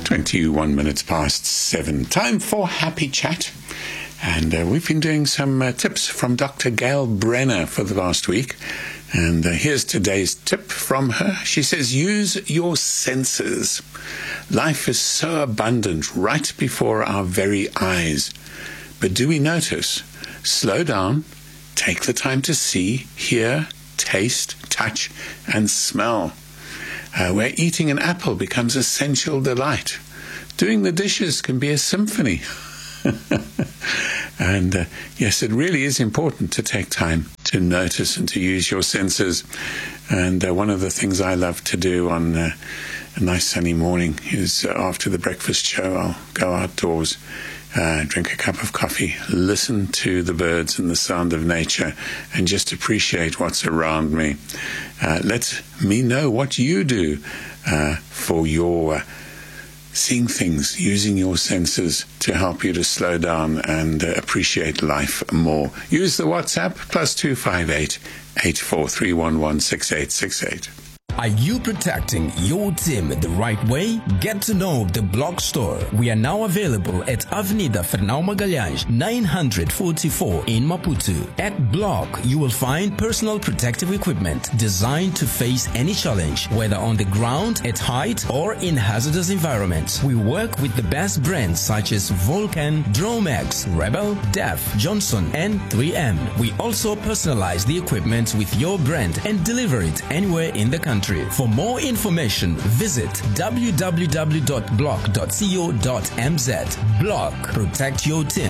21 minutes past 7. Time for Happy Chat. And we've been doing some tips from Dr. Gail Brenner for the last week. And here's today's tip from her. She says, use your senses. Life is so abundant right before our very eyes. But do we notice? Slow down, take the time to see, hear, taste, touch, and smell. Where eating an apple becomes a sensual delight. Doing the dishes can be a symphony. And yes, it really is important to take time to notice and to use your senses. And one of the things I love to do on a nice sunny morning is after the breakfast show, I'll go outdoors, drink a cup of coffee, listen to the birds and the sound of nature, and just appreciate what's around me. Let me know what you do for your seeing things, using your senses to help you to slow down and appreciate life more. Use the WhatsApp +258 84311 6868. Are you protecting your team the right way? Get to know the Block Store. We are now available at Avenida Fernão Magalhães, 944 in Maputo. At Block, you will find personal protective equipment designed to face any challenge, whether on the ground, at height, or in hazardous environments. We work with the best brands such as Vulcan, Dromax, Rebel, Def, Johnson, and 3M. We also personalize the equipment with your brand and deliver it anywhere in the country. For more information, visit www.block.co.mz. Block. Protect your team.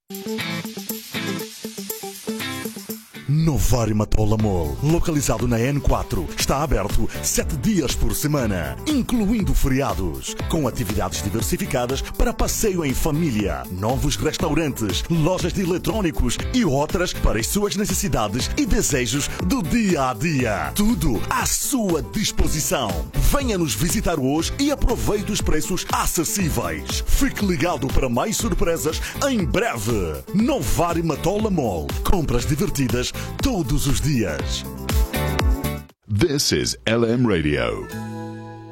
Novari Matola Mall, localizado na N4, está aberto 7 dias por semana, incluindo feriados, com atividades diversificadas para passeio em família, novos restaurantes, lojas de eletrônicos e outras para as suas necessidades e desejos do dia a dia. Tudo à sua disposição. Venha nos visitar hoje e aproveite os preços acessíveis. Fique ligado para mais surpresas em breve. Novari Matola Mall. Compras divertidas todos os dias. This is LM Radio.